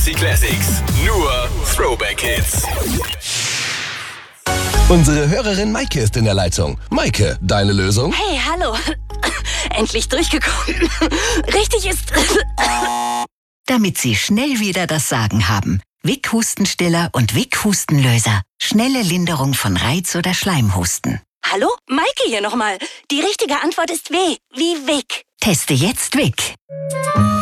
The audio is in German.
80 Classics. Nur Throwback-Hits. Unsere Hörerin Maike ist in der Leitung. Maike, deine Lösung? Hey, hallo. Endlich durchgekommen. Richtig ist... Damit Sie schnell wieder das Sagen haben. Vic Hustenstiller und Vic Hustenlöser. Schnelle Linderung von Reiz- oder Schleimhusten. Hallo? Maike hier nochmal. Die richtige Antwort ist W, wie Vic. Teste jetzt Vic.